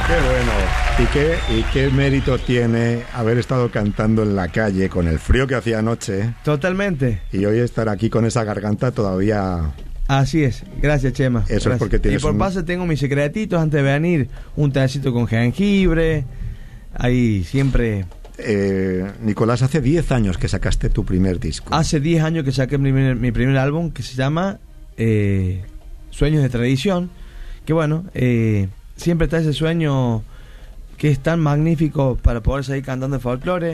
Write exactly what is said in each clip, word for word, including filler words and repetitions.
Qué bueno. ¿Y qué, y qué mérito tiene haber estado cantando en la calle con el frío que hacía anoche? Totalmente. Y hoy estar aquí con esa garganta todavía... Así es. Gracias, Chema. Eso Gracias. Es porque tienes Y por un... paso tengo mis secretitos antes de venir. Un tecito con jengibre. Ahí siempre... Eh, Nicolás, hace diez años que sacaste tu primer disco. Hace diez años que saqué mi primer, mi primer álbum, que se llama eh, Sueños de Tradición. Que bueno, eh, siempre está ese sueño que es tan magnífico para poder seguir cantando el folclore,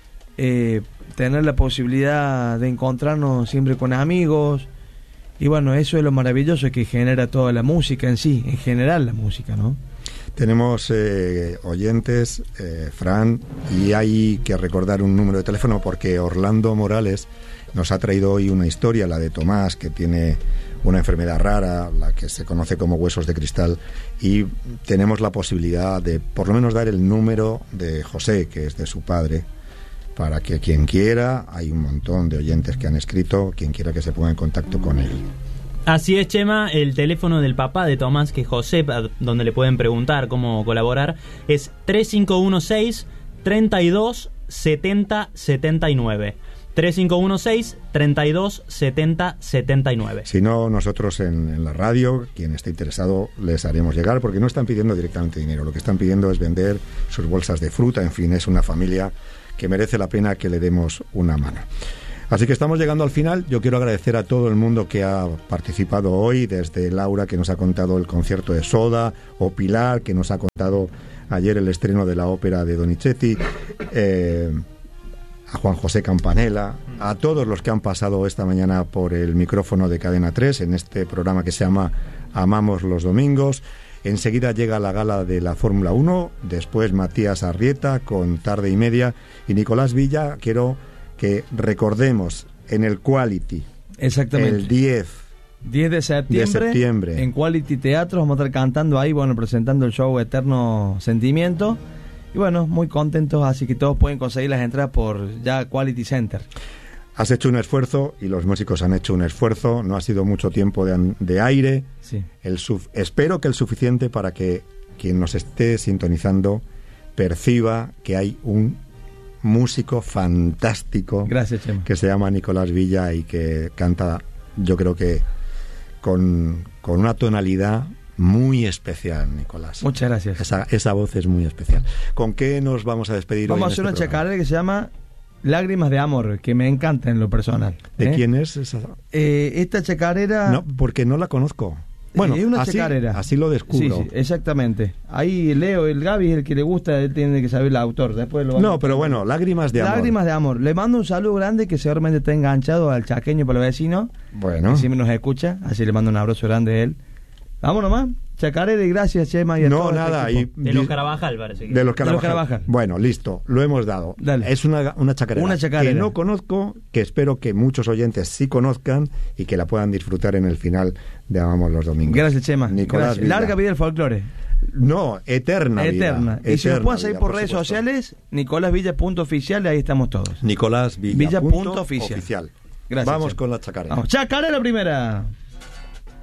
eh, tener la posibilidad de encontrarnos siempre con amigos. Y bueno, eso es lo maravilloso que genera toda la música en sí, en general la música, ¿no? Tenemos eh, oyentes, eh, Fran, y hay que recordar un número de teléfono porque Orlando Morales nos ha traído hoy una historia, la de Tomás, que tiene una enfermedad rara, la que se conoce como huesos de cristal, y tenemos la posibilidad de por lo menos dar el número de José, que es de su padre, para que quien quiera, hay un montón de oyentes que han escrito, quien quiera que se ponga en contacto con él. Así es, Chema, el teléfono del papá de Tomás, que es José, donde le pueden preguntar cómo colaborar, es tres cinco uno seis, tres dos, siete cero siete nueve. tres cinco uno seis, tres dos, siete cero siete nueve. Si no, nosotros en, en la radio, quien esté interesado, les haremos llegar, porque no están pidiendo directamente dinero, lo que están pidiendo es vender sus bolsas de fruta, en fin, es una familia que merece la pena que le demos una mano. Así que estamos llegando al final. Yo quiero agradecer a todo el mundo que ha participado hoy, desde Laura, que nos ha contado el concierto de Soda, o Pilar, que nos ha contado ayer el estreno de la ópera de Donizetti, eh, a Juan José Campanella, a todos los que han pasado esta mañana por el micrófono de Cadena tres en este programa que se llama Amamos los Domingos. Enseguida llega la gala de la Fórmula uno, después Matías Arrieta con Tarde y Media, y Nicolás Villa. Quiero que recordemos en el Quality, exactamente, el diez de septiembre, de septiembre, en Quality Teatro vamos a estar cantando ahí, bueno, presentando el show Eterno Sentimiento, y bueno, muy contentos, así que todos pueden conseguir las entradas por ya Quality Center. Has hecho un esfuerzo y los músicos han hecho un esfuerzo, no ha sido mucho tiempo de, de aire, sí. el suf- espero que el suficiente para que quien nos esté sintonizando perciba que hay un músico fantástico. Gracias, Chema. Que se llama Nicolás Villa y que canta, yo creo que con, con una tonalidad muy especial, Nicolás. Muchas gracias. Esa, esa voz es muy especial. ¿Con qué nos vamos a despedir vamos hoy? Vamos a hacer en este una programa? chacarera que se llama Lágrimas de Amor, que me encanta en lo personal. ¿De ¿eh? quién es esa? Eh, esta chacarera... No, porque no la conozco. Bueno, es una así, chacarera. así lo descubro. Sí, sí, exactamente. Ahí Leo, el Gaby, el que le gusta, él tiene que saber el autor. Después lo No, pero bueno, Lágrimas de Amor. Lágrimas de Amor. Le mando un saludo grande que seguramente está enganchado al chaqueño por el vecino. Bueno. Que siempre nos escucha, así le mando un abrazo grande a él. Vamos nomás. Chacarera y gracias, Chema. Y a no, todo nada. este Y, de los Carabajal, parece que. De los Carabajal. De los Carabajal. Bueno, listo, lo hemos dado. Dale. Es una, una chacarera, una chacarera que no conozco, que espero que muchos oyentes sí conozcan y que la puedan disfrutar en el final de Amamos los Domingos. Gracias, Chema. Nicolás Gracias. Villa. Larga vida el folclore. No, eterna vida. Eterna. Y si nos Eterna pueden seguir vida, por, por redes supuesto. sociales, nicolás villa punto oficial, ahí estamos todos. Nicolás Villa, Villa punto punto oficial. oficial. Gracias, Vamos Chema. con la chacarera. Vamos, chacarera primera.